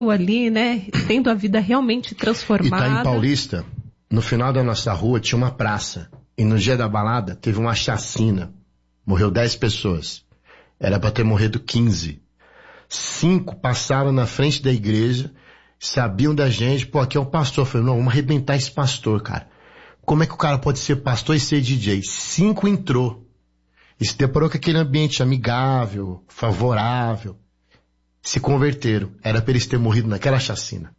ali, né, tendo a vida realmente transformada. Itaim Paulista, no final da nossa rua tinha uma praça. E no dia da balada teve uma chacina. Morreu 10 pessoas. Era para ter morrido 15. 5 passaram na frente da igreja, sabiam da gente, pô, aqui é o pastor. Eu falei, não, vamos arrebentar esse pastor, cara. Como é que o cara pode ser pastor e ser DJ? 5 entrou. E se deparou com aquele ambiente amigável, favorável. Se converteram. Era para eles terem morrido naquela chacina.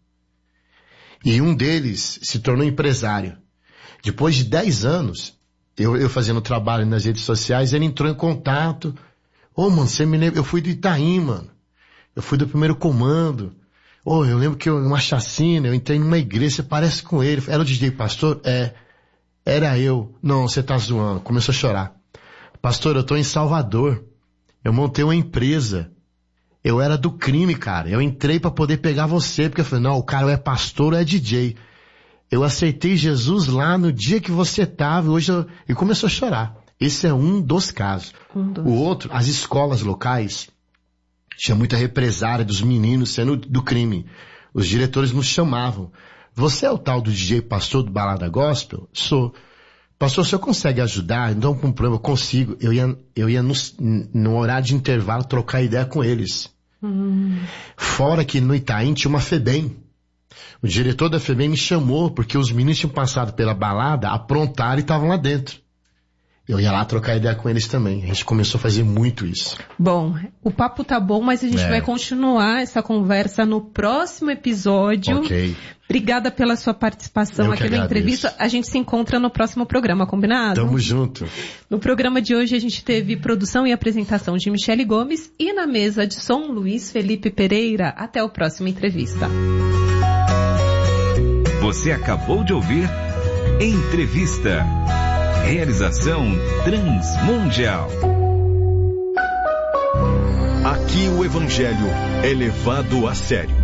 E um deles se tornou empresário. Depois de 10 anos, eu fazendo trabalho nas redes sociais, ele entrou em contato. Ô, mano, você me lembra? Eu fui do Itaim, mano. Eu fui do primeiro comando. Ô, eu lembro que uma chacina, eu entrei numa igreja, você parece com ele. Era o DJ pastor? É. Era eu. Não, você tá zoando. Começou a chorar. Pastor, eu tô em Salvador. Eu montei uma empresa. Eu era do crime, cara. Eu entrei pra poder pegar você, porque eu falei, não, o cara é pastor ou é DJ. Eu aceitei Jesus lá no dia que você tava, e começou a chorar. Esse é um dos casos. O outro, as escolas locais, tinha muita represária dos meninos sendo do crime. Os diretores nos chamavam. Você é o tal do DJ pastor do Balada Gospel? Sou. Pastor, o senhor consegue ajudar? Então, com um problema, eu consigo. Eu ia no horário de intervalo trocar ideia com eles. Fora que no Itaim tinha uma FEBEM. O diretor da FEBEM me chamou porque os meninos tinham passado pela balada, aprontaram e estavam lá dentro. Eu ia lá trocar ideia com eles também. A gente começou a fazer muito isso. Bom, o papo tá bom, mas a gente vai continuar essa conversa no próximo episódio. Ok. Obrigada pela sua participação aqui na entrevista. A gente se encontra no próximo programa, combinado? Tamo junto. No programa de hoje a gente teve produção e apresentação de Michele Gomes e na mesa de som Luiz Felipe Pereira. Até o próximo entrevista. Você acabou de ouvir Entrevista. Realização Transmundial. Aqui o Evangelho é levado a sério.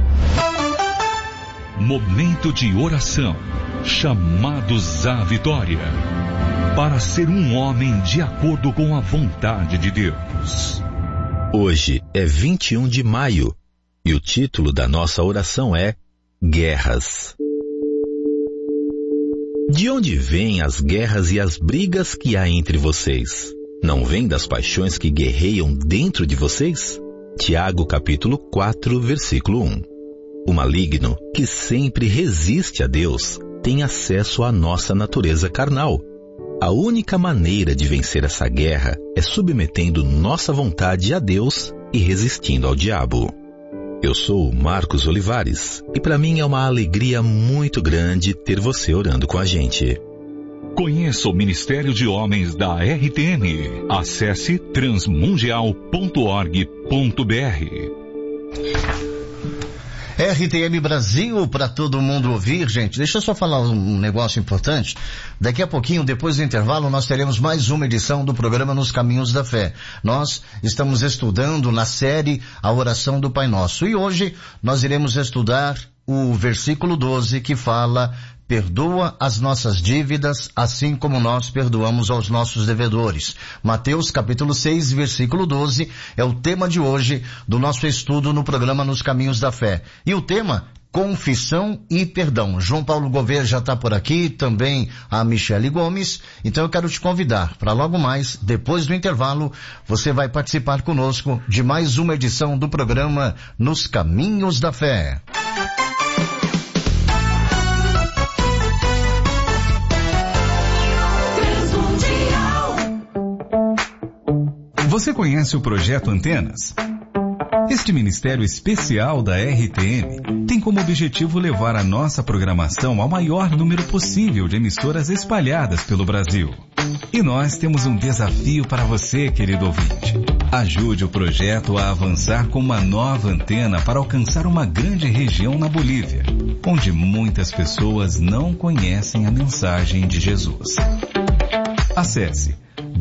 Momento de oração. Chamados à vitória. Para ser um homem de acordo com a vontade de Deus. Hoje é 21 de maio e o título da nossa oração é Guerras. De onde vêm as guerras e as brigas que há entre vocês? Não vêm das paixões que guerreiam dentro de vocês? Tiago capítulo 4, versículo 1. O maligno, que sempre resiste a Deus, tem acesso à nossa natureza carnal. A única maneira de vencer essa guerra é submetendo nossa vontade a Deus e resistindo ao diabo. Eu sou o Marcos Olivares e para mim é uma alegria muito grande ter você orando com a gente. Conheça o Ministério de Homens da RTM. Acesse transmundial.org.br. RTM Brasil, para todo mundo ouvir, gente. Deixa eu só falar um negócio importante. Daqui a pouquinho, depois do intervalo, nós teremos mais uma edição do programa Nos Caminhos da Fé. Nós estamos estudando na série A Oração do Pai Nosso. E hoje nós iremos estudar o versículo 12 que fala: perdoa as nossas dívidas, assim como nós perdoamos aos nossos devedores. Mateus capítulo 6, versículo 12, é o tema de hoje do nosso estudo no programa Nos Caminhos da Fé. E o tema, confissão e perdão. João Paulo Gouveia já está por aqui, também a Michele Gomes. Então eu quero te convidar para logo mais, depois do intervalo, você vai participar conosco de mais uma edição do programa Nos Caminhos da Fé. Você conhece o Projeto Antenas? Este ministério especial da RTM tem como objetivo levar a nossa programação ao maior número possível de emissoras espalhadas pelo Brasil. E nós temos um desafio para você, querido ouvinte. Ajude o projeto a avançar com uma nova antena para alcançar uma grande região na Bolívia, onde muitas pessoas não conhecem a mensagem de Jesus. Acesse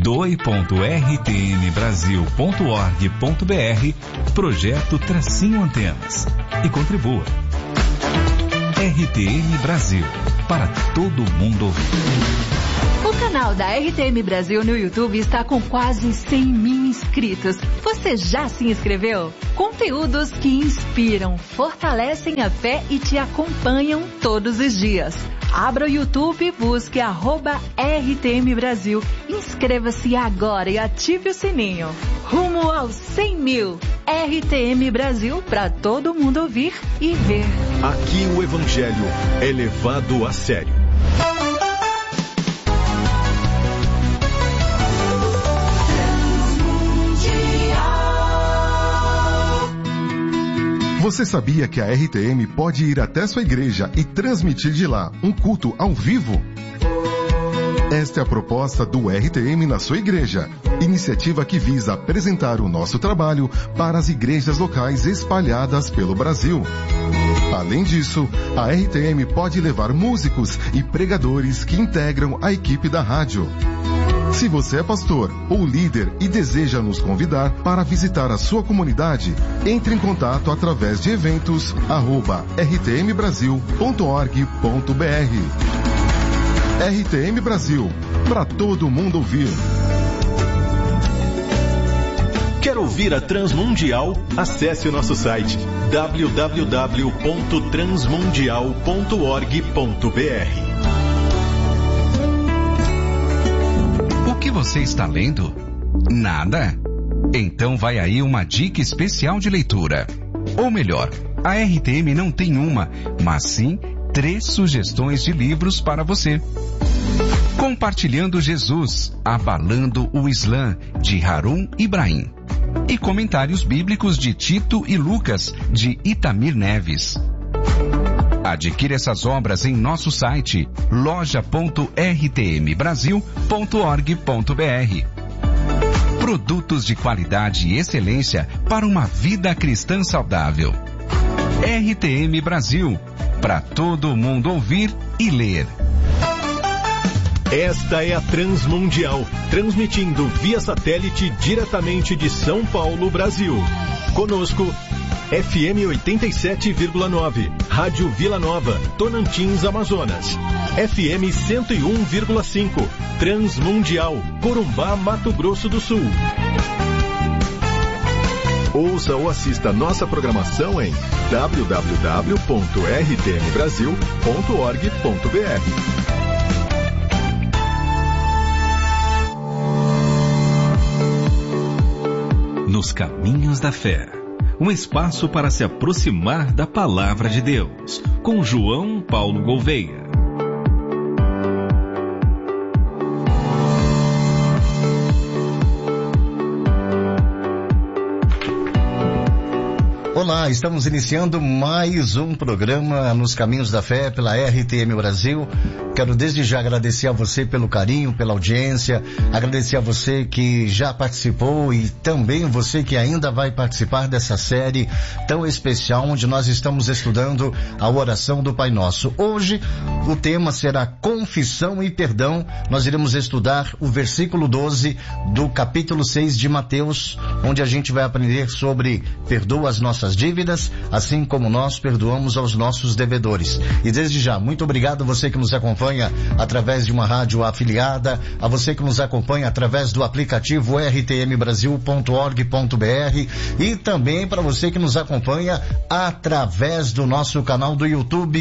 doi.rtmbrasil.org.br Projeto-Antenas e contribua. RTM Brasil, para todo mundo ouvir. O canal da RTM Brasil no YouTube está com quase 100 mil inscritos. Você já se inscreveu? Conteúdos que inspiram, fortalecem a fé e te acompanham todos os dias. Abra o YouTube e busque @RTM Brasil. Inscreva-se agora e ative o sininho. Rumo aos 100 mil. RTM Brasil, para todo mundo ouvir e ver. Aqui o Evangelho é levado a sério. Você sabia que a RTM pode ir até sua igreja e transmitir de lá um culto ao vivo? Esta é a proposta do RTM na sua igreja, iniciativa que visa apresentar o nosso trabalho para as igrejas locais espalhadas pelo Brasil. Além disso, a RTM pode levar músicos e pregadores que integram a equipe da rádio. Se você é pastor ou líder e deseja nos convidar para visitar a sua comunidade, entre em contato através de eventos@rtmbrasil.org.br. RTM Brasil, para todo mundo ouvir. Quer ouvir a Transmundial? Acesse o nosso site www.transmundial.org.br. O que você está lendo? Nada? Então vai aí uma dica especial de leitura. Ou melhor, a RTM não tem uma, mas sim 3 sugestões de livros para você. Compartilhando Jesus, Abalando o Islã, de Harun Ibrahim. E comentários bíblicos de Tito e Lucas, de Itamir Neves. Adquira essas obras em nosso site loja.rtmbrasil.org.br. Produtos de qualidade e excelência para uma vida cristã saudável. RTM Brasil, para todo mundo ouvir e ler. Esta é a Transmundial, transmitindo via satélite diretamente de São Paulo, Brasil. Conosco, FM 87,9, Rádio Vila Nova, Tonantins, Amazonas. FM 101,5, Transmundial, Corumbá, Mato Grosso do Sul. Ouça ou assista nossa programação em www.rtmbrasil.org.br. Nos Caminhos da Fé, um espaço para se aproximar da Palavra de Deus, com João Paulo Gouveia. Olá, estamos iniciando mais um programa Nos Caminhos da Fé pela RTM Brasil. Quero desde já agradecer a você pelo carinho, pela audiência, agradecer a você que já participou e também você que ainda vai participar dessa série tão especial onde nós estamos estudando a oração do Pai Nosso. Hoje o tema será confissão e perdão. Nós iremos estudar o versículo 12 do capítulo 6 de Mateus, onde a gente vai aprender sobre perdoa as nossas dívidas, assim como nós perdoamos aos nossos devedores. E desde já, muito obrigado a você que nos acompanha através de uma rádio afiliada, a você que nos acompanha através do aplicativo rtmbrasil.org.br e também para você que nos acompanha através do nosso canal do YouTube,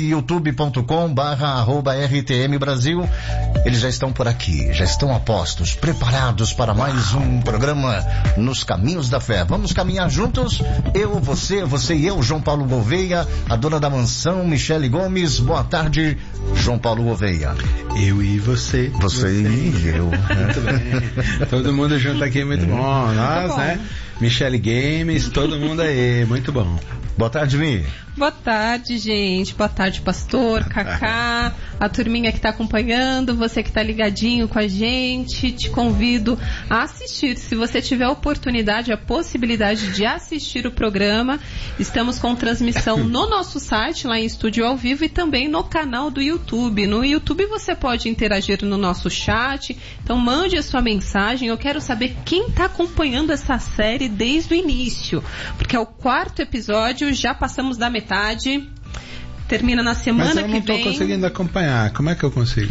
youtube.com/RTM Brasil. Eles já estão por aqui, já estão a postos, preparados para mais um programa Nos Caminhos da Fé. Vamos caminhar juntos? Eu, você e eu, João Paulo Gouveia, a dona da mansão, Michele Gomes. Boa tarde, João Paulo Gouveia. Eu e você. Você e eu. Muito bem. Todo mundo junto aqui, muito bom. Nós, bom, né? Michele Games, todo mundo aí, muito bom. Boa tarde, Mi. Boa tarde, gente. Boa tarde, pastor, Cacá, a turminha que está acompanhando, você que está ligadinho com a gente. Te convido a assistir. Se você tiver a oportunidade, a possibilidade de assistir o programa, estamos com transmissão no nosso site, lá em estúdio ao vivo, e também no canal do YouTube. No YouTube você pode interagir no nosso chat, então mande a sua mensagem. Eu quero saber quem está acompanhando essa série desde o início, porque é o 4º episódio, já passamos da metade, termina na semana que vem. Mas eu não estou conseguindo acompanhar, como é que eu consigo?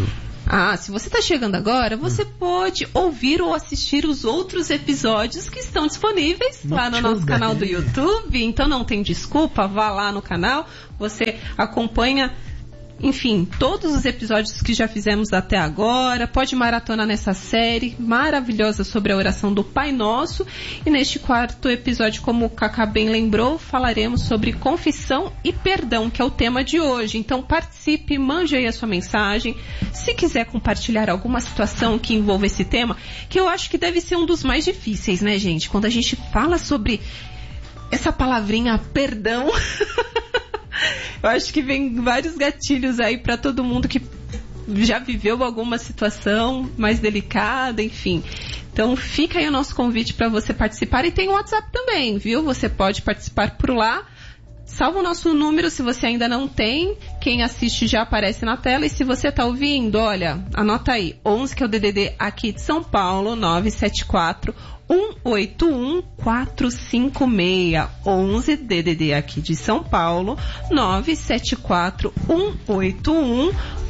Se você está chegando agora, você pode ouvir ou assistir os outros episódios que estão disponíveis lá no nosso canal do YouTube. Então não tem desculpa, vá lá no canal, você acompanha, enfim, todos os episódios que já fizemos até agora. Pode maratonar nessa série maravilhosa sobre a oração do Pai Nosso. E neste 4º episódio, como o Cacá bem lembrou, falaremos sobre confissão e perdão, que é o tema de hoje. Então participe, mande aí a sua mensagem. Se quiser compartilhar alguma situação que envolva esse tema, que eu acho que deve ser um dos mais difíceis, né, gente? Quando a gente fala sobre essa palavrinha perdão... Eu acho que vem vários gatilhos aí para todo mundo que já viveu alguma situação mais delicada, enfim. Então fica aí o nosso convite para você participar. E tem o WhatsApp também, viu? Você pode participar por lá. Salva o nosso número se você ainda não tem. Quem assiste já aparece na tela. E se você está ouvindo, olha, anota aí. 11, que é o DDD aqui de São Paulo, 974 181 456. 11 DDD aqui de São Paulo, 974 181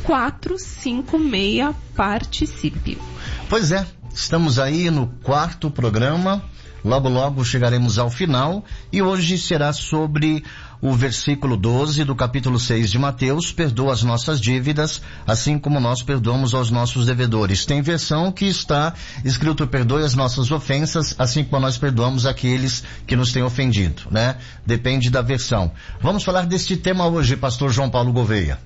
456. Participe. Pois é, estamos aí no 4º programa. Logo, logo chegaremos ao final. E hoje será sobre o versículo 12 do capítulo 6 de Mateus: perdoa as nossas dívidas, assim como nós perdoamos aos nossos devedores. Tem versão que está escrito: perdoe as nossas ofensas, assim como nós perdoamos aqueles que nos têm ofendido, né? Depende da versão. Vamos falar deste tema hoje, pastor João Paulo Gouveia.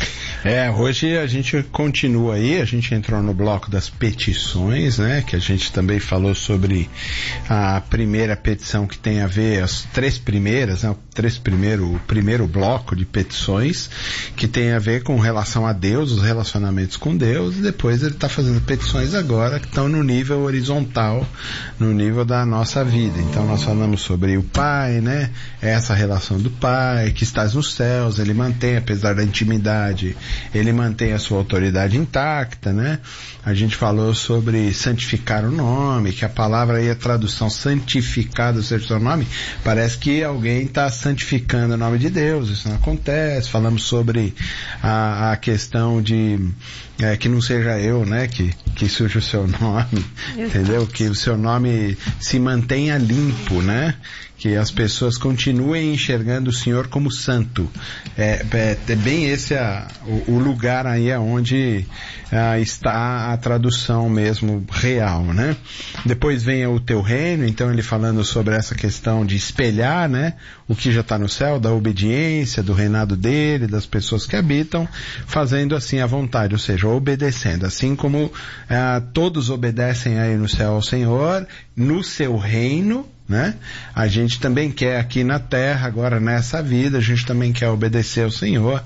Hoje a gente continua aí, a gente entrou no bloco das petições, né, que a gente também falou sobre a primeira petição, que tem a ver, as 3 primeiras, né, o primeiro bloco de petições, que tem a ver com relação a Deus, os relacionamentos com Deus, e depois ele está fazendo petições agora que estão no nível horizontal, no nível da nossa vida. Então nós falamos sobre o Pai, né, essa relação do Pai, que estás nos céus, ele mantém, apesar da intimidade, ele mantém a sua autoridade intacta, né? A gente falou sobre santificar o nome, que a palavra aí, a tradução santificado seja o seu nome, parece que alguém está santificando o nome de Deus, isso não acontece. Falamos sobre a questão de que não seja eu, né, que surja o seu nome, entendeu? Que o seu nome se mantenha limpo, né? Que as pessoas continuem enxergando o Senhor como santo. É bem esse o lugar aí onde está a tradução mesmo real, né? Depois vem o teu reino, então ele falando sobre essa questão de espelhar, né, o que já está no céu, da obediência, do reinado dele, das pessoas que habitam, fazendo assim a vontade, ou seja, obedecendo, assim como todos obedecem aí no céu ao Senhor, no seu reino, né? A gente também quer aqui na terra, agora nessa vida, a gente também quer obedecer ao Senhor,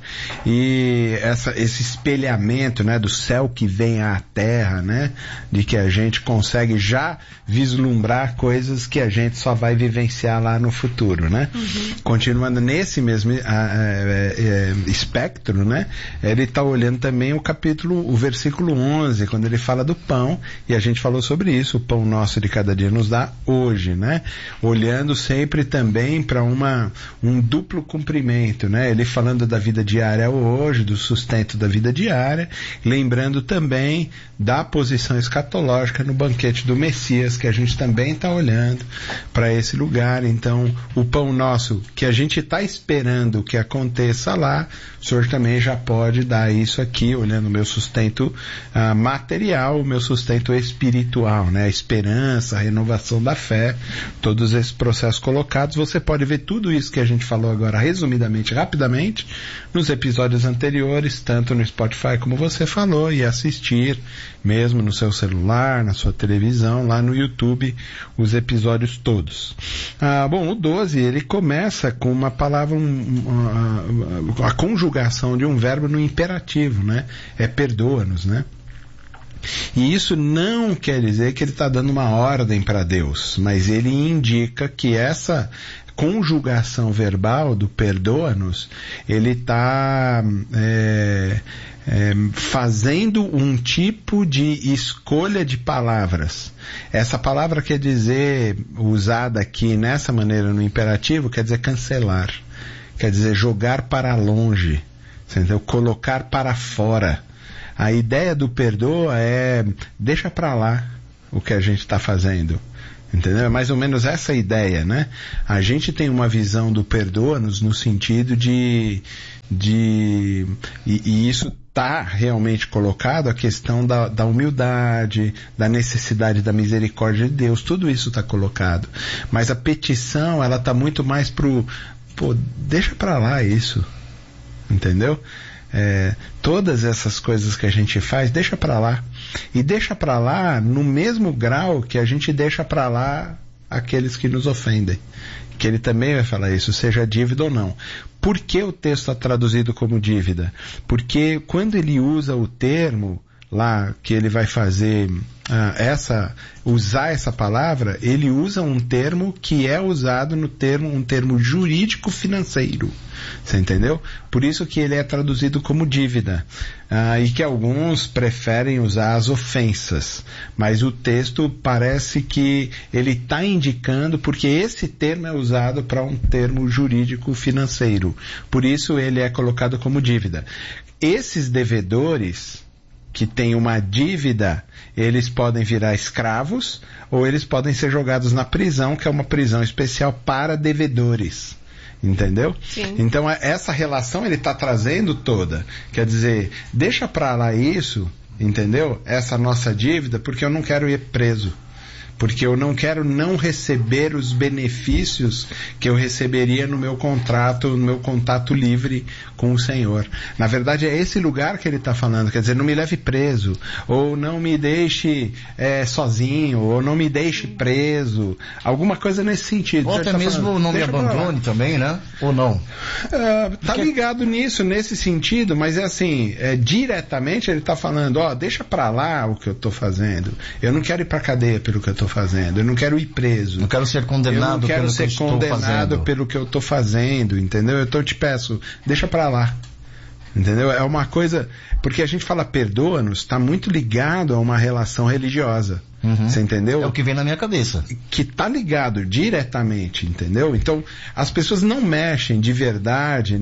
e esse espelhamento, né, do céu que vem à terra, né, de que a gente consegue já vislumbrar coisas que a gente só vai vivenciar lá no futuro, né? Continuando nesse mesmo espectro, né, ele está olhando também o versículo 11, quando ele fala do pão, e a gente falou sobre isso, o pão nosso de cada dia nos dá hoje, né? Olhando sempre também para um duplo cumprimento, né? Ele falando da vida diária hoje, do sustento da vida diária, lembrando também da posição escatológica no banquete do Messias, que a gente também está olhando para esse lugar. Então, o pão nosso, que a gente está esperando que aconteça lá, o Senhor também já pode dar isso aqui, olhando o meu sustento material, o meu sustento espiritual, né? A esperança, a renovação da fé, todos esses processos colocados. Você pode ver tudo isso que a gente falou agora resumidamente, rapidamente, nos episódios anteriores, tanto no Spotify como você falou, e assistir mesmo no seu celular, na sua televisão, lá no YouTube, os episódios todos. Bom, o 12, ele começa com uma palavra, a conjugação de um verbo no imperativo, né? Perdoa-nos, né? E isso não quer dizer que ele está dando uma ordem para Deus, mas ele indica que essa conjugação verbal do perdoa-nos, ele está fazendo um tipo de escolha de palavras. Essa palavra quer dizer, usada aqui nessa maneira no imperativo, quer dizer cancelar, quer dizer jogar para longe, entendeu? Colocar para fora. A ideia do perdoa é deixa pra lá o que a gente está fazendo. Entendeu? É mais ou menos essa ideia, né? A gente tem uma visão do perdoa-nos no sentido e isso está realmente colocado, a questão da humildade, da necessidade da misericórdia de Deus, tudo isso está colocado. Mas a petição, ela está muito mais deixa pra lá isso. Entendeu? Todas essas coisas que a gente faz, deixa pra lá. E deixa pra lá no mesmo grau que a gente deixa pra lá aqueles que nos ofendem. Que ele também vai falar isso, seja dívida ou não. Por que o texto está traduzido como dívida? Porque quando ele usa o termo lá que ele vai fazer usar essa palavra, ele usa um termo que é usado um termo jurídico financeiro. Você entendeu? Por isso que ele é traduzido como dívida. E que alguns preferem usar as ofensas. Mas o texto parece que ele está indicando, porque esse termo é usado para um termo jurídico financeiro. Por isso ele é colocado como dívida. Esses devedores que têm uma dívida, eles podem virar escravos ou eles podem ser jogados na prisão, que é uma prisão especial para devedores. Entendeu? Sim. Então essa relação ele está trazendo toda. Quer dizer, deixa pra lá isso, entendeu? Essa nossa dívida, porque eu não quero ir preso. Porque eu não quero não receber os benefícios que eu receberia no meu contrato, no meu contato livre com o Senhor. Na verdade é esse lugar que ele está falando, quer dizer, não me leve preso, ou não me deixe sozinho, ou não me deixe preso, alguma coisa nesse sentido. Ou até mesmo falando, não me abandone também, né? Ou não? Tá ligado nisso, nesse sentido, mas é assim, diretamente ele está falando, deixa pra lá o que eu estou fazendo. Eu não quero ir pra cadeia pelo que eu estou fazendo, eu não quero ir preso. Não quero ser condenado pelo que eu estou fazendo, entendeu? Então eu te peço, deixa pra lá. Entendeu? É uma coisa, porque a gente fala perdoa-nos, está muito ligado a uma relação religiosa. Você entendeu? É o que vem na minha cabeça. Que está ligado diretamente, entendeu? Então, as pessoas não mexem de verdade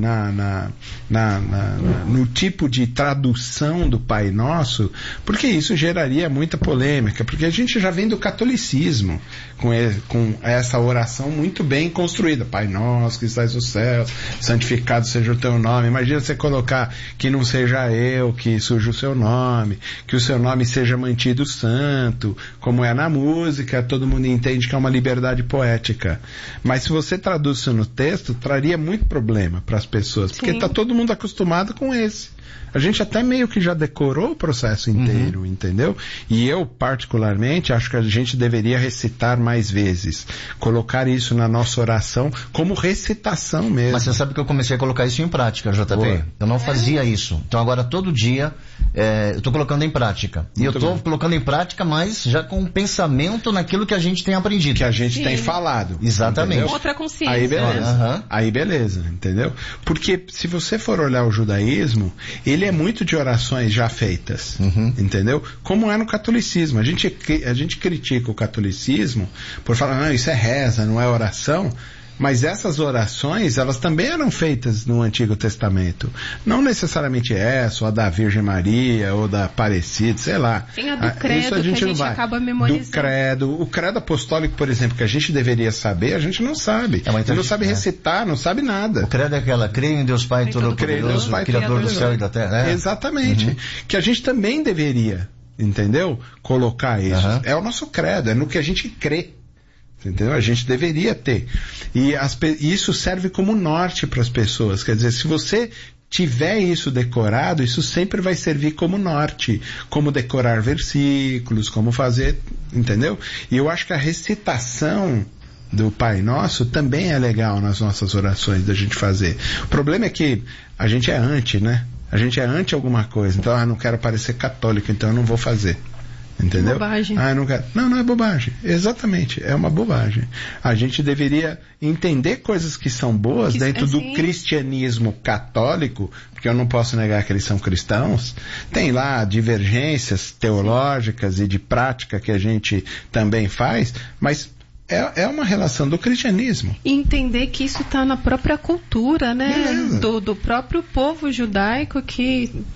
no tipo de tradução do Pai Nosso, porque isso geraria muita polêmica, porque a gente já vem do catolicismo com essa oração muito bem construída. Pai Nosso que estás nos céus, santificado seja o teu nome. Imagina você colocar que não seja eu que suja o seu nome, que o seu nome seja mantido santo, como é na música, todo mundo entende que é uma liberdade poética. Mas se você traduz isso no texto, traria muito problema para as pessoas, porque está todo mundo acostumado com esse. A gente até meio que já decorou o processo inteiro, entendeu? E eu, particularmente, acho que a gente deveria recitar mais vezes. Colocar isso na nossa oração como recitação mesmo. Mas você sabe que eu comecei a colocar isso em prática, JP. Boa. Eu não fazia isso. Então agora todo dia eu estou colocando em prática. E eu estou colocando em prática, mas já com pensamento naquilo que a gente tem aprendido. Que a gente tem falado. Exatamente. Entendeu? Outra consciência. Aí beleza. Aí beleza, entendeu? Porque se você for olhar o judaísmo, ele é muito de orações já feitas, entendeu? Como é no catolicismo. A gente critica o catolicismo por falar, não, isso é reza, não é oração. Mas essas orações, elas também eram feitas no Antigo Testamento. Não necessariamente essa, ou a da Virgem Maria, ou da Aparecida, sei lá. Tem a do credo, isso a gente não vai. Acaba memorizando. Do credo. O credo apostólico, por exemplo, que a gente deveria saber, a gente não sabe. Ele não sabe recitar, não sabe nada. O credo é aquela, creio em Deus Pai Todo-Poderoso, Criador do céu e da terra. Exatamente. Que a gente também deveria, entendeu? Colocar isso. É o nosso credo, é no que a gente crê. Entendeu? A gente deveria ter. E isso serve como norte para as pessoas. Quer dizer, se você tiver isso decorado, isso sempre vai servir como norte. Como decorar versículos, como fazer, entendeu? E eu acho que a recitação do Pai Nosso também é legal nas nossas orações da gente fazer. O problema é que a gente é anti, né? A gente é anti alguma coisa. Então, não quero parecer católico, então eu não vou fazer. Entendeu? Bobagem. Não é bobagem. Exatamente, é uma bobagem. A gente deveria entender coisas que são boas dentro do cristianismo católico, porque eu não posso negar que eles são cristãos. Tem lá divergências teológicas e de prática que a gente também faz, mas é uma relação do cristianismo. E entender que isso está na própria cultura, né? Do próprio povo judaico que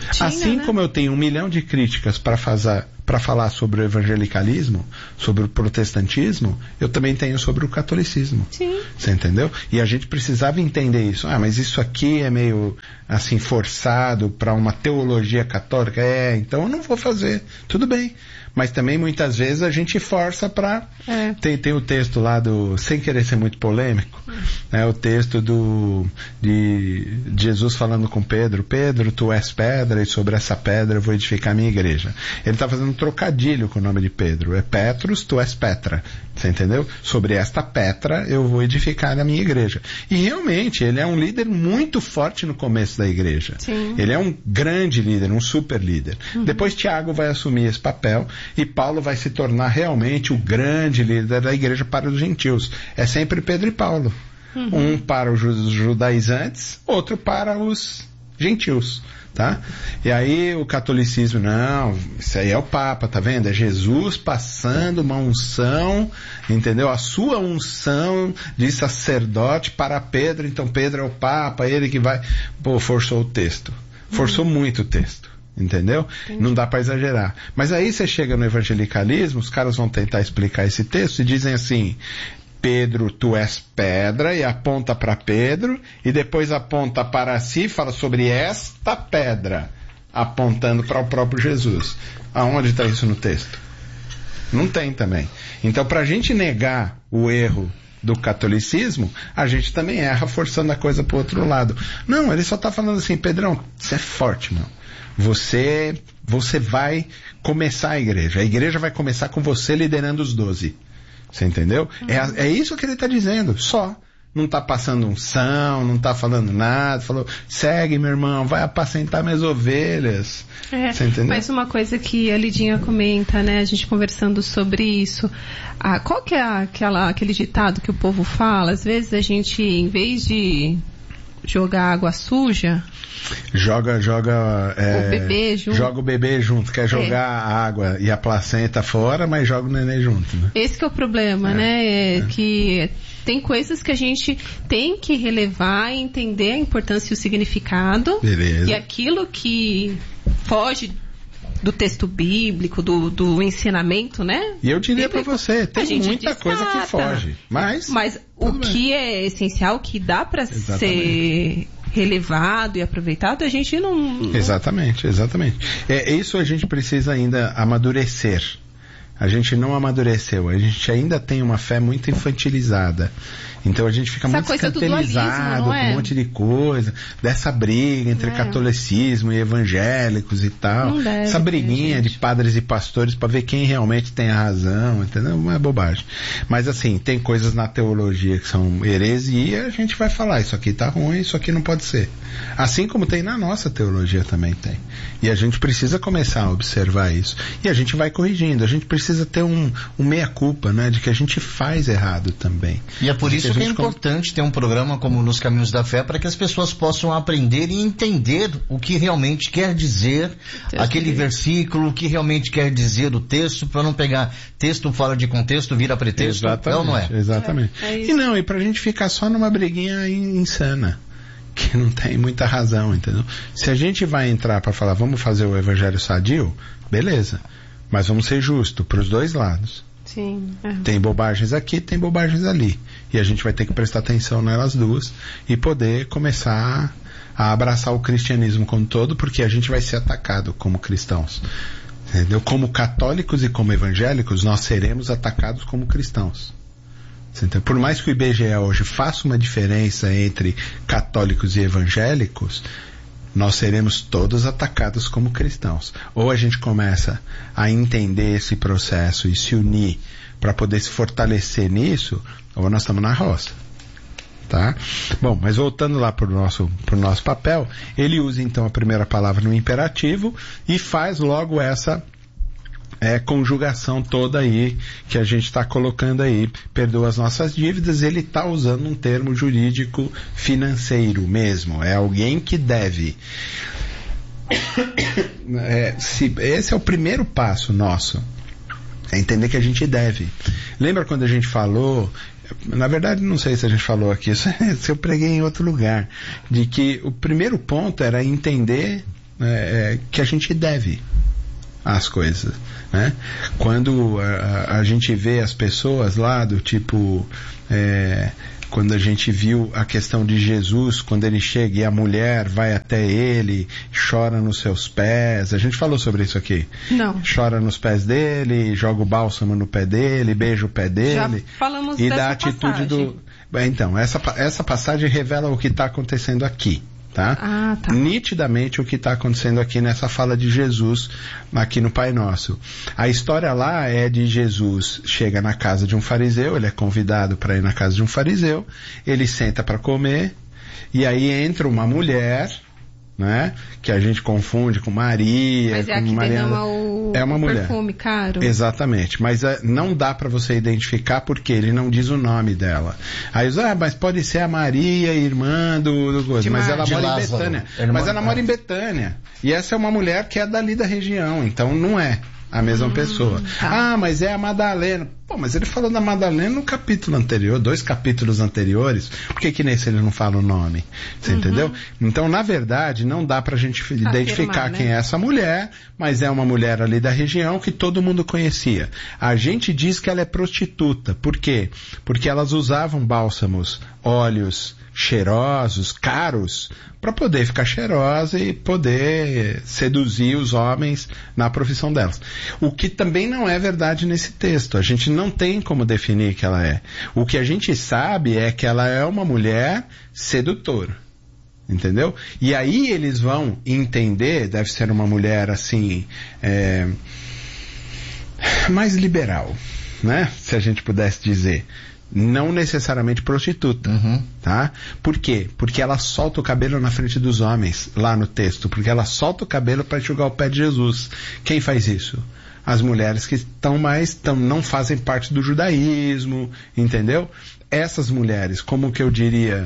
Assim, né? Como eu tenho 1 milhão de críticas para falar sobre o evangelicalismo, sobre o protestantismo, eu também tenho sobre o catolicismo. Sim. Você entendeu? E a gente precisava entender isso. Mas isso aqui é meio, assim, forçado para uma teologia católica. Então eu não vou fazer. Tudo bem. Mas também muitas vezes a gente força para... Tem o texto lá sem querer ser muito polêmico, né? O texto de Jesus falando com Pedro: Pedro, tu és pedra, e sobre essa pedra eu vou edificar a minha igreja. Ele está fazendo um trocadilho com o nome de Pedro. É Petrus, tu és Petra. Você entendeu? Sobre esta Petra eu vou edificar a minha igreja. E realmente, ele é um líder muito forte no começo da igreja. Sim. Ele é um grande líder, um super líder. Depois Tiago vai assumir esse papel e Paulo vai se tornar realmente o grande líder da igreja para os gentios. É sempre Pedro e Paulo. Um para os judaizantes, outro para os gentios. Tá? E aí o catolicismo, não, isso aí é o Papa, tá vendo? É Jesus passando uma unção, entendeu? A sua unção de sacerdote para Pedro, então Pedro é o Papa, ele que vai... forçou o texto. Forçou muito o texto. Entendeu? Entendi. Não dá para exagerar. Mas aí você chega no evangelicalismo, os caras vão tentar explicar esse texto e dizem assim: Pedro, tu és pedra, e aponta para Pedro, e depois aponta para si, fala sobre esta pedra, apontando para o próprio Jesus. Aonde está isso no texto? Não tem também. Então, para a gente negar o erro do catolicismo, a gente também erra forçando a coisa para o outro lado. Não, ele só está falando assim: Pedrão, você é forte, meu. Você vai começar a igreja vai começar com você liderando os 12. Você entendeu? É isso que ele está dizendo, só. Não está passando unção, não está falando nada, falou: segue, meu irmão, vai apacentar minhas ovelhas. Você entendeu? Mas uma coisa que a Lidinha comenta, né, a gente conversando sobre isso, qual que é aquele ditado que o povo fala? Às vezes a gente, em vez de jogar água suja, joga o bebê junto. Joga o bebê junto, quer jogar a água e a placenta fora, mas joga o neném junto, né? Esse que é o problema, né? Que tem coisas que a gente tem que relevar e entender a importância e o significado. Beleza. E aquilo que foge do texto bíblico, do ensinamento, né? E eu diria para você, tem muita coisa que foge. Mas o que é essencial, que dá para ser relevado e aproveitado, a gente não... Exatamente. Isso a gente precisa ainda amadurecer. A gente não amadureceu, a gente ainda tem uma fé muito infantilizada. Então a gente fica muito escantelizado com um monte de coisa, dessa briga entre catolicismo e evangélicos e tal. Essa briguinha de padres e pastores para ver quem realmente tem a razão, entendeu? Uma bobagem. Mas assim, tem coisas na teologia que são heresia, e a gente vai falar: isso aqui tá ruim, isso aqui não pode ser. Assim como tem na nossa teologia também tem. E a gente precisa começar a observar isso. E a gente vai corrigindo, a gente precisa ter um meia-culpa, né, de que a gente faz errado também. E é por isso que é importante ter um programa como Nos Caminhos da Fé, para que as pessoas possam aprender e entender o que realmente quer dizer aquele versículo, o que realmente quer dizer o texto, para não pegar texto fora de contexto, vira pretexto. Exatamente, não é? Exatamente. E pra gente ficar só numa briguinha insana, que não tem muita razão, entendeu? Se a gente vai entrar para falar, vamos fazer o evangelho sadio, beleza, mas vamos ser justos para os dois lados. Sim. Tem bobagens aqui, tem bobagens ali. E a gente vai ter que prestar atenção nelas duas e poder começar a abraçar o cristianismo como todo, porque a gente vai ser atacado como cristãos. Entendeu? Como católicos e como evangélicos, nós seremos atacados como cristãos. Entendeu? Por mais que o IBGE hoje faça uma diferença entre católicos e evangélicos, nós seremos todos atacados como cristãos. Ou a gente começa a entender esse processo e se unir para poder se fortalecer nisso, ou nós estamos na roça. Tá? Bom, mas voltando lá para o nosso papel, ele usa então a primeira palavra no imperativo e faz logo essa conjugação toda aí que a gente está colocando aí: perdoa as nossas dívidas. Ele está usando um termo jurídico financeiro mesmo, é alguém que deve. Esse é o primeiro passo nosso, é entender que a gente deve. Lembra quando a gente falou, na verdade não sei se a gente falou aqui, se eu preguei em outro lugar, de que o primeiro ponto era entender que a gente deve as coisas, né? Quando a gente vê as pessoas lá do tipo, quando a gente viu a questão de Jesus, quando ele chega e a mulher vai até ele, chora nos seus pés, a gente falou sobre isso aqui. Não. Chora nos pés dele, joga o bálsamo no pé dele, beija o pé dele. Já falamos e dessa dá a atitude passagem. Então, essa passagem revela o que está acontecendo aqui. Tá? Ah, tá. Nitidamente o que está acontecendo aqui nessa fala de Jesus aqui no Pai Nosso. A história lá é de Jesus chega na casa de um fariseu, ele é convidado para ir na casa de um fariseu, ele senta para comer e aí entra uma mulher, né, que a gente confunde com Maria. Mas é a que derrama o perfume caro. Exatamente, mas não dá para você identificar porque ele não diz o nome dela. Aí mas pode ser a Maria, irmã do coisa, mas ela mora em Betânia. Mas ela mora em Betânia. E essa é uma mulher que é dali da região, então não é a mesma pessoa. Tá. Mas é a Madalena. Pô, mas ele falou da Madalena no capítulo anterior, 2 capítulos anteriores. Por que nesse ele não fala o nome? Você entendeu? Então, na verdade, não dá pra gente identificar quem é essa mulher, mas é uma mulher ali da região que todo mundo conhecia. A gente diz que ela é prostituta. Por quê? Porque elas usavam bálsamos, óleos cheirosos, caros, para poder ficar cheirosa e poder seduzir os homens na profissão delas. O que também não é verdade nesse texto. A gente não tem como definir que ela é. O que a gente sabe é que ela é uma mulher sedutora. Entendeu? E aí eles vão entender, deve ser uma mulher assim, mais liberal, né? Se a gente pudesse dizer. Não necessariamente prostituta, tá? Por quê? Porque ela solta o cabelo na frente dos homens, lá no texto, porque ela solta o cabelo para enxugar o pé de Jesus. Quem faz isso? As mulheres que não fazem parte do judaísmo, entendeu? Essas mulheres, como que eu diria,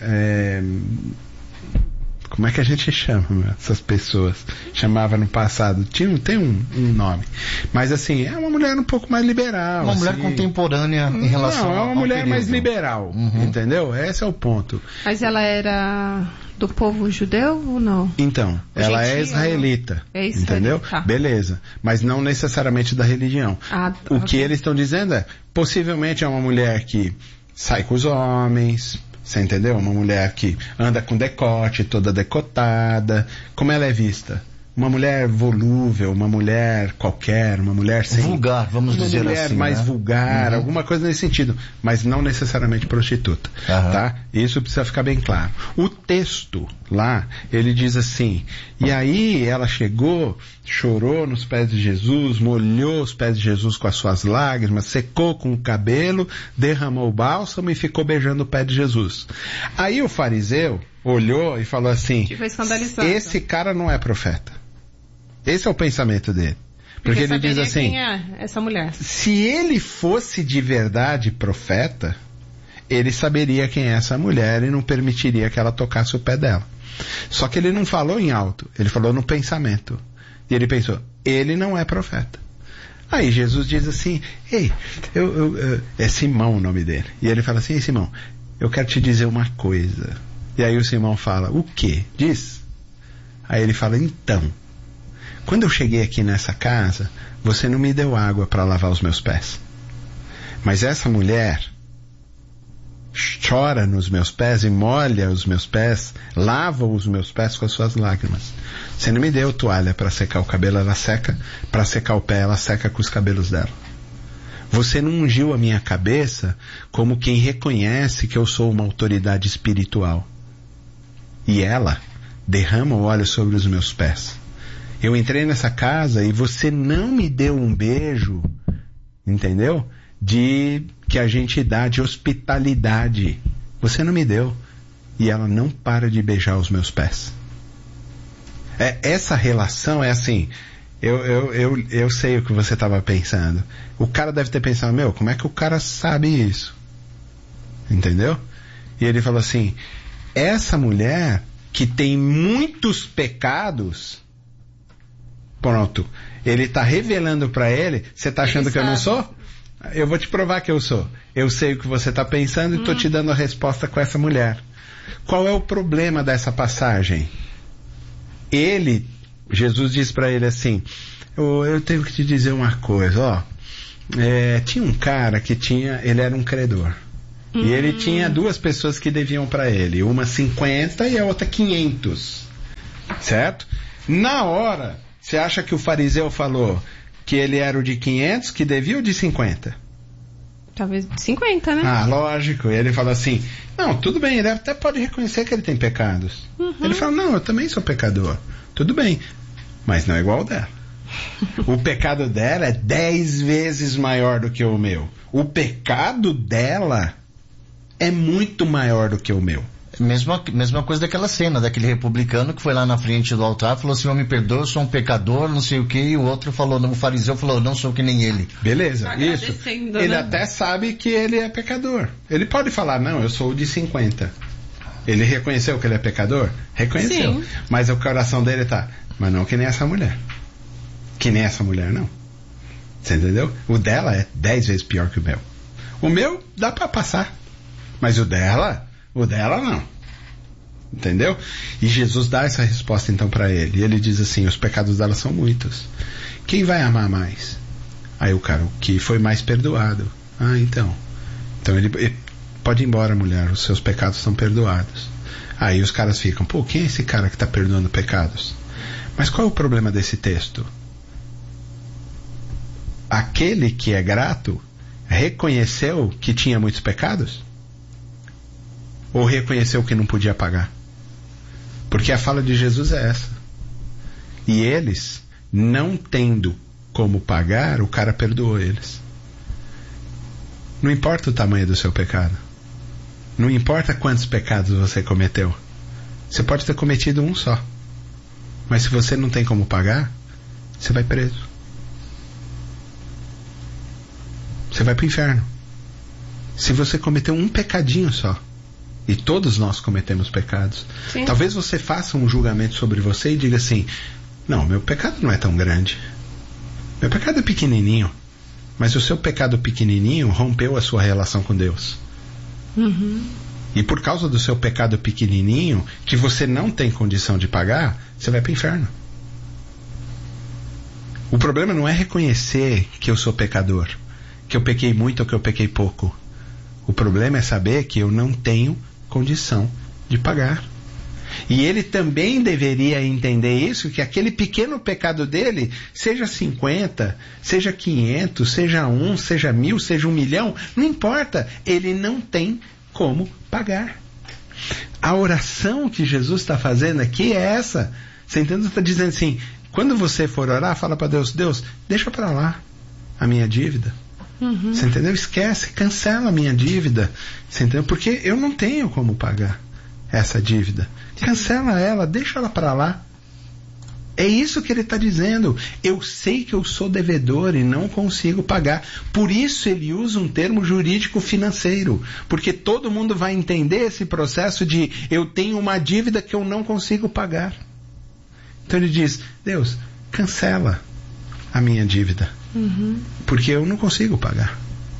como é que a gente chama essas pessoas? Chamava no passado. Tem um nome. Mas assim, é uma mulher um pouco mais liberal. Uma mulher assim, contemporânea em relação Não, é uma mulher período. mais liberal. Entendeu? Esse é o ponto. Mas ela era do povo judeu ou não? Então, ela é israelita. É israelita. Entendeu? Tá. Beleza. Mas não necessariamente da religião. O que eles estão dizendo é, possivelmente é uma mulher que sai com os homens. Você entendeu? Uma mulher que anda com decote, toda decotada. Como ela é vista? Uma mulher volúvel, uma mulher qualquer, uma mulher sem... vulgar, vamos dizer assim. Uma mulher mais vulgar, alguma coisa nesse sentido. Mas não necessariamente prostituta. Tá? Isso precisa ficar bem claro. O texto lá, ele diz assim, e aí ela chegou, chorou nos pés de Jesus, molhou os pés de Jesus com as suas lágrimas, secou com o cabelo, derramou o bálsamo e ficou beijando o pé de Jesus. Aí o fariseu olhou e falou assim, esse cara não é profeta. Esse é o pensamento dele. Porque ele diz assim, quem é essa mulher? Se ele fosse de verdade profeta, ele saberia quem é essa mulher e não permitiria que ela tocasse o pé dela. Só que ele não falou em alto, ele falou no pensamento. E ele pensou, ele não é profeta. Aí Jesus diz assim, é Simão o nome dele. E ele fala assim, ei Simão, eu quero te dizer uma coisa. E aí o Simão fala, o quê? Diz. Aí ele fala, então, quando eu cheguei aqui nessa casa, você não me deu água para lavar os meus pés. Mas essa mulher chora nos meus pés e molha os meus pés, lava os meus pés com as suas lágrimas. Você não me deu toalha para secar o cabelo, ela seca, para secar o pé, ela seca com os cabelos dela. Você não ungiu a minha cabeça como quem reconhece que eu sou uma autoridade espiritual. E ela derrama o óleo sobre os meus pés. Eu entrei nessa casa e você não me deu um beijo, entendeu? Que a gente dá de hospitalidade. Você não me deu. E ela não para de beijar os meus pés. Essa relação é assim, eu sei o que você estava pensando. O cara deve ter pensado, como é que o cara sabe isso? Entendeu? E ele falou assim, essa mulher que tem muitos pecados, pronto, ele está revelando para ele, você está achando que eu não sou? Eu vou te provar que eu sou. Eu sei o que você está pensando e estou te dando a resposta com essa mulher. Qual é o problema dessa passagem? Ele Jesus diz para ele assim, eu tenho que te dizer uma coisa, ó. Tinha um cara que ele era um credor. E ele tinha 2 pessoas que deviam para ele, uma 50 e a outra 500. Certo? Na hora, você acha que o fariseu falou que ele era o de 500 que devia ou de 50? Talvez 50, né? Ah, lógico. E ele falou assim, não, tudo bem, ele até pode reconhecer que ele tem pecados. Ele falou, não, eu também sou pecador. Tudo bem, mas não é igual ao dela. O pecado dela é 10 vezes maior do que o meu. O pecado dela é muito maior do que o meu. Mesma coisa daquela cena, daquele republicano que foi lá na frente do altar, falou assim, me perdoa, eu sou um pecador, não sei o que, e o outro falou, o fariseu falou, não sou que nem ele. Beleza, isso. Ele até sabe que ele é pecador. Ele pode falar, não, eu sou o de 50. Ele reconheceu que ele é pecador? Reconheceu. Sim. Mas o coração dele tá, mas não que nem essa mulher. Que nem essa mulher, não. Você entendeu? O dela é 10 vezes pior que o meu. O meu dá pra passar. Mas o dela não. Entendeu? E Jesus dá essa resposta então para ele. E ele diz assim, os pecados dela são muitos. Quem vai amar mais? Aí o cara, o que foi mais perdoado. Ah, então ele pode ir embora, mulher, os seus pecados são perdoados. Aí os caras ficam, pô, quem é esse cara que está perdoando pecados? Mas qual é o problema desse texto? Aquele que é grato reconheceu que tinha muitos pecados? Ou reconheceu que não podia pagar? Porque a fala de Jesus é essa. E eles, não tendo como pagar, o cara perdoou eles. Não importa o tamanho do seu pecado. Não importa quantos pecados você cometeu. Você pode ter cometido um só. Mas se você não tem como pagar, você vai preso. Você vai para o inferno. Se você cometeu um pecadinho só, e todos nós cometemos pecados, sim, talvez você faça um julgamento sobre você e diga assim, não, meu pecado não é tão grande. Meu pecado é pequenininho. Mas o seu pecado pequenininho rompeu a sua relação com Deus. E por causa do seu pecado pequenininho, que você não tem condição de pagar, você vai para o inferno. O problema não é reconhecer que eu sou pecador, que eu pequei muito ou que eu pequei pouco. O problema é saber que eu não tenho condição de pagar. E ele também deveria entender isso, que aquele pequeno pecado dele, seja 50, seja 500, seja 1, seja 1000, seja 1 milhão, não importa, ele não tem como pagar. A oração que Jesus está fazendo aqui é essa. Você entende? Está dizendo assim, quando você for orar, fala para Deus, Deus, deixa para lá a minha dívida. Você entendeu? Esquece, cancela a minha dívida. Você entendeu? Porque eu não tenho como pagar essa dívida. Cancela ela, deixa ela para lá. É isso que ele está dizendo. Eu sei que eu sou devedor e não consigo pagar. Por isso ele usa um termo jurídico financeiro. Porque todo mundo vai entender esse processo de eu tenho uma dívida que eu não consigo pagar. Então ele diz, Deus, cancela a minha dívida. Porque eu não consigo pagar.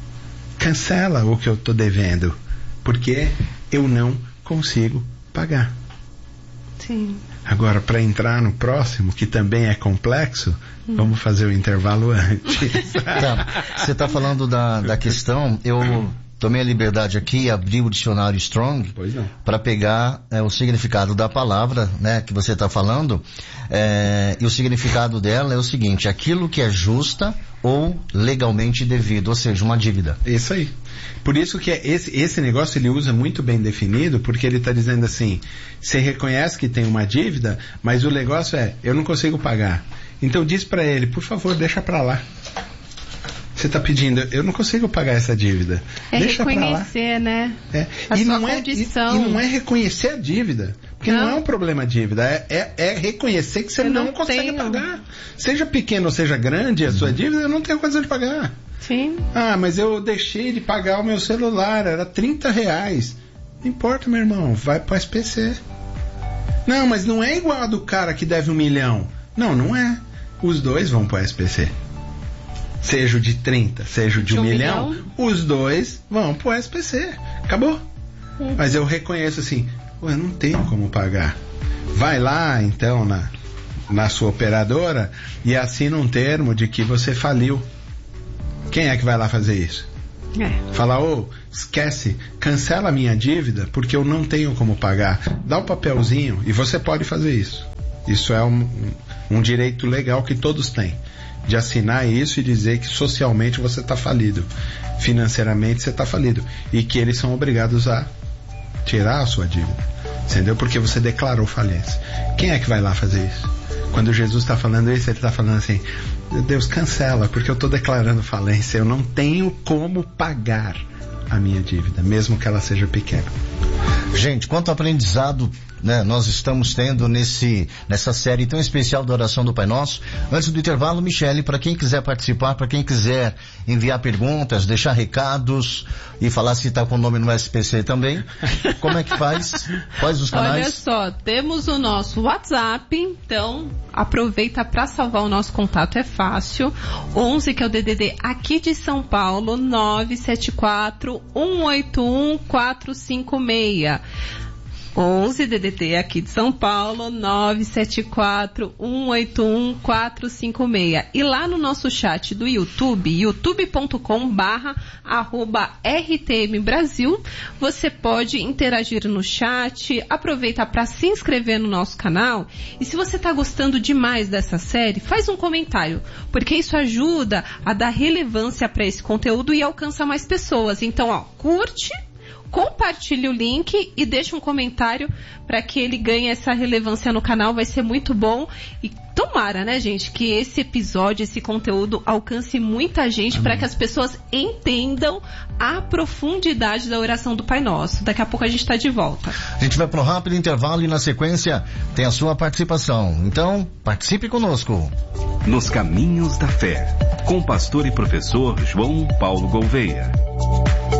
Cancela o que eu estou devendo. Porque eu não consigo pagar. Sim. Agora, para entrar no próximo, que também é complexo, vamos fazer o intervalo antes. Você está falando da questão, eu tomei a liberdade aqui, abri o dicionário Strong para pegar o significado da palavra, né, que você está falando, e o significado dela é o seguinte, aquilo que é justa ou legalmente devido, ou seja, uma dívida. Isso aí. Por isso que esse negócio ele usa muito bem definido, porque ele está dizendo assim, você reconhece que tem uma dívida, mas o negócio é, eu não consigo pagar. Então diz para ele, por favor, deixa para lá. Você está pedindo, eu não consigo pagar essa dívida. Deixa reconhecer, né? A sua condição. E não é reconhecer a dívida. Porque não é um problema a dívida. É reconhecer que você não consegue pagar. Seja pequeno ou seja grande a sua dívida, eu não tenho condição de pagar. Sim. Ah, mas eu deixei de pagar o meu celular, era R$30. Não importa, meu irmão, vai para o SPC. Não, mas não é igual a do cara que deve 1 milhão. Não é. Os dois vão para o SPC. Seja o de 30, seja o de 1 milhão, os dois vão pro SPC. Acabou. Mas eu reconheço assim, eu não tenho como pagar. Vai lá, então, na sua operadora e assina um termo de que você faliu. Quem é que vai lá fazer isso? Fala, esquece, cancela a minha dívida porque eu não tenho como pagar. Dá um papelzinho e você pode fazer isso. Isso é um direito legal que todos têm, de assinar isso e dizer que socialmente você está falido, financeiramente você está falido, e que eles são obrigados a tirar a sua dívida, entendeu? Porque você declarou falência. Quem é que vai lá fazer isso? Quando Jesus está falando isso, ele está falando assim: Deus, cancela, porque eu estou declarando falência, eu não tenho como pagar a minha dívida, mesmo que ela seja pequena. Gente, quanto aprendizado, né, nós estamos tendo nessa série tão especial da oração do Pai Nosso. Antes do intervalo, Michele, para quem quiser participar, para quem quiser enviar perguntas, deixar recados e falar se está com o nome no SPC também, como é que faz? Quais os canais? Olha só, temos o nosso WhatsApp, então aproveita para salvar o nosso contato, é fácil. 11, que é o DDD aqui de São Paulo, 974-181-456. 11 DDT aqui de São Paulo, 974-181-456. E lá no nosso chat do YouTube, youtube.com/RTM Brasil, você pode interagir no chat, aproveita para se inscrever no nosso canal. E se você está gostando demais dessa série, faz um comentário, porque isso ajuda a dar relevância para esse conteúdo e alcança mais pessoas. Então, curte, compartilhe o link e deixe um comentário para que ele ganhe essa relevância no canal, vai ser muito bom. E tomara, né, gente, que esse episódio, esse conteúdo alcance muita gente, para que as pessoas entendam a profundidade da oração do Pai Nosso. Daqui a pouco a gente está de volta. A gente vai para um rápido intervalo e na sequência tem a sua participação. Então, participe conosco. Nos Caminhos da Fé, com o pastor e professor João Paulo Gouveia.